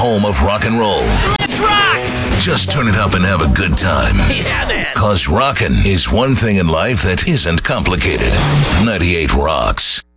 home of rock and roll. Let's rock! Just turn it up and have a good time. Yeah, man. Cause rockin' is one thing in life that isn't complicated. 98 Rocks.